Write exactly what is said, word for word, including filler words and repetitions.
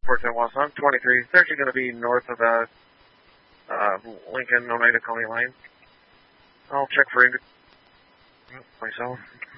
four ten West, I'm twenty-three. It's actually going to be north of the uh, Lincoln Oneida County line. I'll check for Indy myself.